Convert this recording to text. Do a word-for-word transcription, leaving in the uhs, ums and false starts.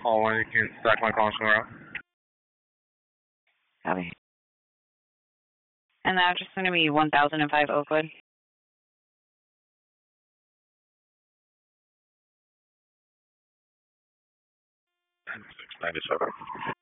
All one, you can stack my call somewhere else. Copy. And that's just going to be one thousand five Oakwood. ninety-six ninety-seven.